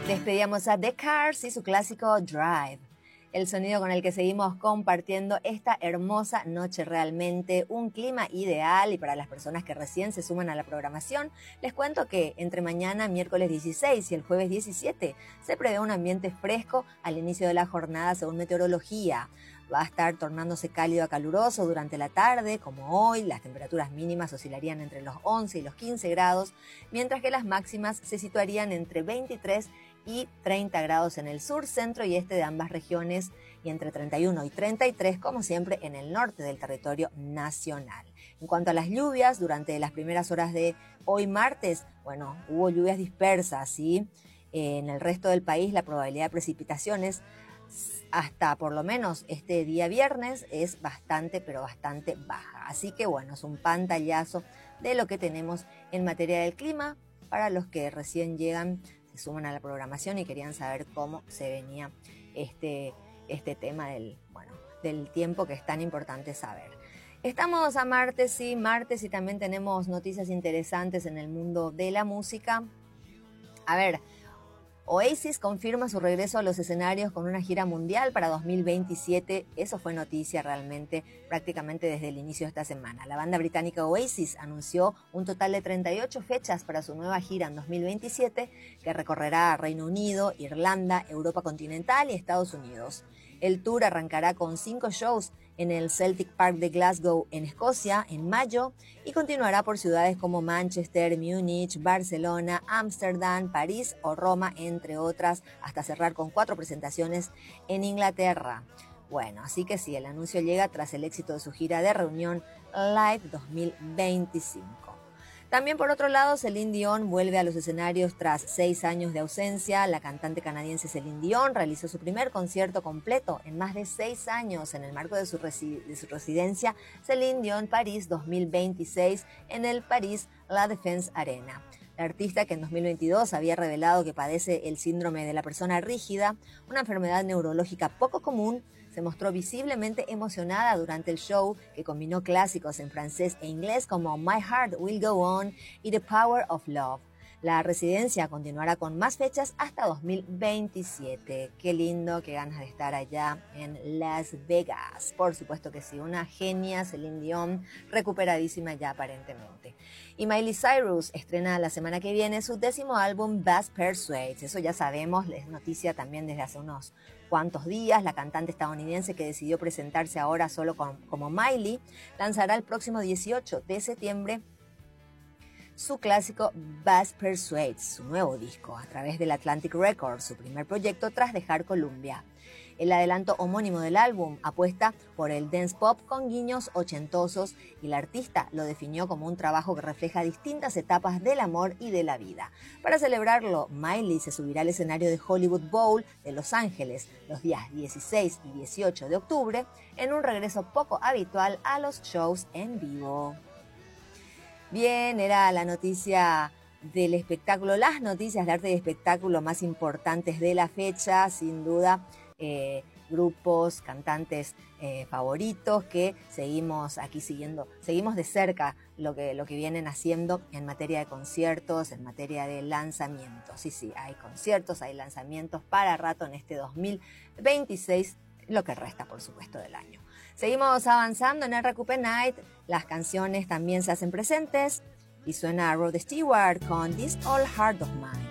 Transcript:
Despedíamos a The Cars y su clásico Drive. El sonido con el que seguimos compartiendo esta hermosa noche, realmente un clima ideal. Y para las personas que recién se suman a la programación, les cuento que entre mañana, miércoles 16 y el jueves 17, se prevé un ambiente fresco al inicio de la jornada según meteorología. Va a estar tornándose cálido a caluroso durante la tarde, como hoy. Las temperaturas mínimas oscilarían entre los 11 y los 15 grados, mientras que las máximas se situarían entre 23 y 30 grados en el sur, centro y este de ambas regiones, y entre 31 y 33, como siempre, en el norte del territorio nacional. En cuanto a las lluvias, durante las primeras horas de hoy martes, bueno, hubo lluvias dispersas, ¿sí? En el resto del país la probabilidad de precipitaciones hasta por lo menos este día viernes es bastante, pero bastante baja. Así que bueno, es un pantallazo de lo que tenemos en materia del clima para los que recién llegan, se suman a la programación y querían saber cómo se venía este tema del tiempo, que es tan importante saber. Estamos a martes y también tenemos noticias interesantes en el mundo de la música. A ver, Oasis confirma su regreso a los escenarios con una gira mundial para 2027. Eso fue noticia realmente prácticamente desde el inicio de esta semana. La banda británica Oasis anunció un total de 38 fechas para su nueva gira en 2027, que recorrerá Reino Unido, Irlanda, Europa continental y Estados Unidos. El tour arrancará con 5 shows en el Celtic Park de Glasgow, en Escocia, en mayo, y continuará por ciudades como Manchester, Múnich, Barcelona, Ámsterdam, París o Roma, entre otras, hasta cerrar con 4 presentaciones en Inglaterra. Bueno, así que sí, el anuncio llega tras el éxito de su gira de reunión Live 2025. También, por otro lado, Celine Dion vuelve a los escenarios tras 6 años de ausencia. La cantante canadiense Celine Dion realizó su primer concierto completo en más de 6 años en el marco de su residencia Celine Dion París 2026 en el París La Défense Arena. La artista, que en 2022 había revelado que padece el síndrome de la persona rígida, una enfermedad neurológica poco común, se mostró visiblemente emocionada durante el show, que combinó clásicos en francés e inglés como My Heart Will Go On y The Power of Love. La residencia continuará con más fechas hasta 2027. Qué lindo, qué ganas de estar allá en Las Vegas. Por supuesto que sí, una genia Celine Dion, recuperadísima ya aparentemente. Y Miley Cyrus estrena la semana que viene su 10º álbum Best Persuades. Eso ya sabemos, es noticia también desde hace unos cuantos días. La cantante estadounidense, que decidió presentarse ahora solo como Miley, lanzará el próximo 18 de septiembre su clásico Best Persuades, su nuevo disco, a través del Atlantic Records, su primer proyecto tras dejar Columbia. El adelanto homónimo del álbum apuesta por el dance pop con guiños ochentosos, y la artista lo definió como un trabajo que refleja distintas etapas del amor y de la vida. Para celebrarlo, Miley se subirá al escenario de Hollywood Bowl de Los Ángeles los días 16 y 18 de octubre, en un regreso poco habitual a los shows en vivo. Bien, era la noticia del espectáculo, las noticias de arte y espectáculo más importantes de la fecha, sin duda. Grupos, cantantes favoritos que seguimos aquí siguiendo, seguimos de cerca lo que vienen haciendo en materia de conciertos, en materia de lanzamientos. Sí, hay conciertos, hay lanzamientos para rato en este 2026, lo que resta, por supuesto, del año. Seguimos avanzando en RQP Night, las canciones también se hacen presentes y suena Rod Stewart con This Old Heart of Mine.